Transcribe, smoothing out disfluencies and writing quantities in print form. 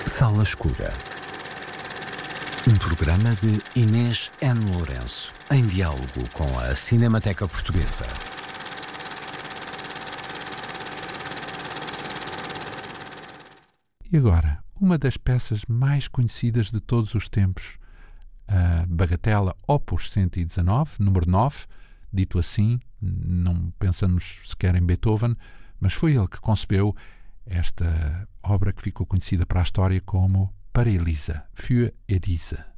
Sala Escura. Um programa de Inês N. Lourenço, em diálogo com a Cinemateca Portuguesa. E agora, uma das peças mais conhecidas de todos os tempos, a Bagatela Opus 119, número 9, dito assim, não pensamos sequer em Beethoven, mas foi ele que concebeu esta obra que ficou conhecida para a história como Para Elisa, für Elise.